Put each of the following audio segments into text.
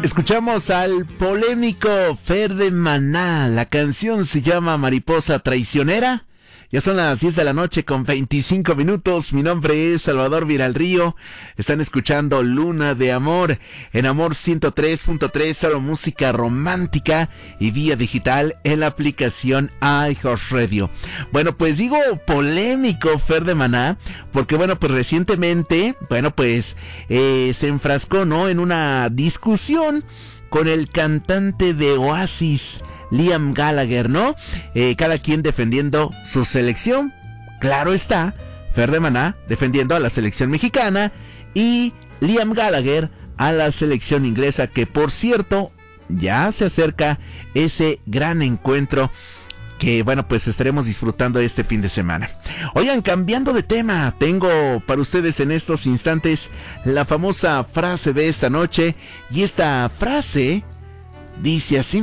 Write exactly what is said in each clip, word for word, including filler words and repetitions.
Escuchamos al polémico Fer de Maná. La canción se llama Mariposa Traicionera. Ya son las diez de la noche con veinticinco minutos. Mi nombre es Salvador Viralrío. Están escuchando Luna de Amor en Amor ciento tres punto tres, solo música romántica y vía digital en la aplicación iHeartRadio. Bueno, pues digo polémico Fer de Maná porque bueno, pues recientemente, bueno, pues eh, se enfrascó, ¿no?, en una discusión con el cantante de Oasis, Liam Gallagher, ¿no? Eh, cada quien defendiendo su selección. Claro está, Fer de Maná defendiendo a la selección mexicana y Liam Gallagher a la selección inglesa, que por cierto ya se acerca ese gran encuentro que, bueno, pues estaremos disfrutando este fin de semana. Oigan, cambiando de tema, tengo para ustedes en estos instantes la famosa frase de esta noche, y esta frase dice así: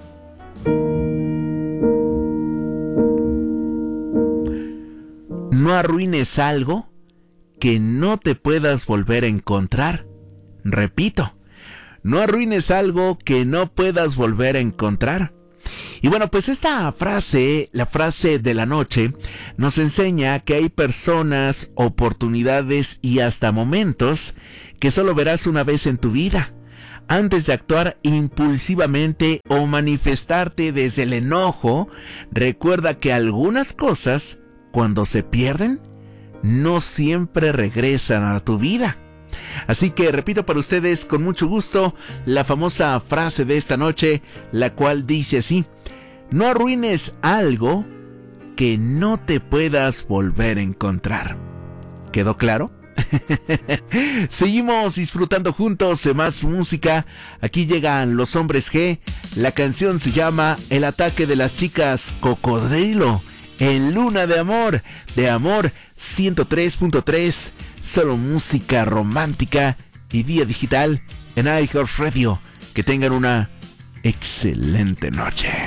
no arruines algo que no te puedas volver a encontrar. Repito, no arruines algo que no puedas volver a encontrar. Y bueno, pues esta frase, la frase de la noche, nos enseña que hay personas, oportunidades y hasta momentos que solo verás una vez en tu vida. Antes de actuar impulsivamente o manifestarte desde el enojo, recuerda que algunas cosas, cuando se pierden, no siempre regresan a tu vida. Así que repito para ustedes con mucho gusto la famosa frase de esta noche, la cual dice así: no arruines algo que no te puedas volver a encontrar. ¿Quedó claro? Seguimos disfrutando juntos de más música. Aquí llegan Los Hombres G. La canción se llama El Ataque de las Chicas Cocodrilo en Luna de Amor, de Amor ciento tres punto tres, solo música romántica y vía digital en iHeartRadio. Que tengan una excelente noche.